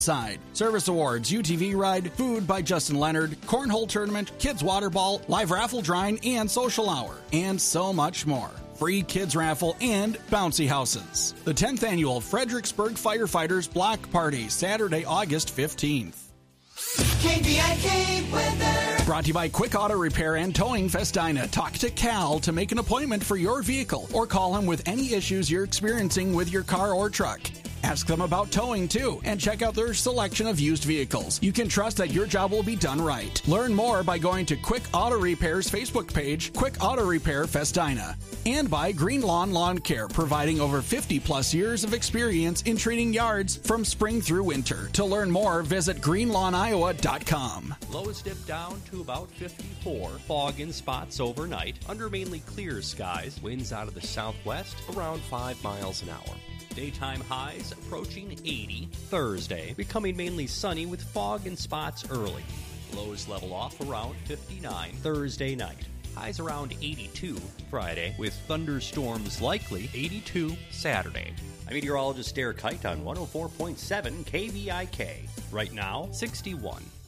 Side. Service awards, UTV ride, food by Justin Leonard, cornhole tournament, kids water ball, live raffle drawing, and social hour, and so much more. Free kids raffle and bouncy houses. The 10th annual Fredericksburg Firefighters Block Party, Saturday, August 15th. KVIK weather. Brought to you by Quick Auto Repair and Towing Festina. Talk to Cal to make an appointment for your vehicle or call him with any issues you're experiencing with your car or truck. Ask them about towing, too, and check out their selection of used vehicles. You can trust that your job will be done right. Learn more by going to Quick Auto Repair's Facebook page, Quick Auto Repair Festina. And by Green Lawn Lawn Care, providing over 50-plus years of experience in treating yards from spring through winter. To learn more, visit greenlawnoiowa.com. Lows dip down to about 54. Fog in spots overnight. Under mainly clear skies. Winds out of the southwest around 5 miles an hour. Daytime highs approaching 80 Thursday, becoming mainly sunny with fog and spots early. Lows level off around 59 Thursday night. Highs around 82 Friday, with thunderstorms likely 82 Saturday. I'm meteorologist Derek Kite on 104.7 KVIK. Right now, 61.